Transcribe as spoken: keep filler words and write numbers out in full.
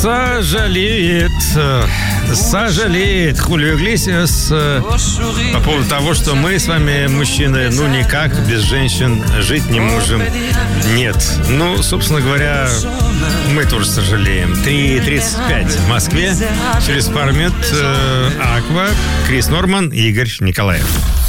Сожалеет, сожалеет Хулио Иглесиас по поводу того, что мы с вами, мужчины, ну никак без женщин жить не можем. Нет. Ну, собственно говоря, мы тоже сожалеем. три тридцать пять в Москве. Через пару минут Аква, Крис Норман и Игорь Николаев.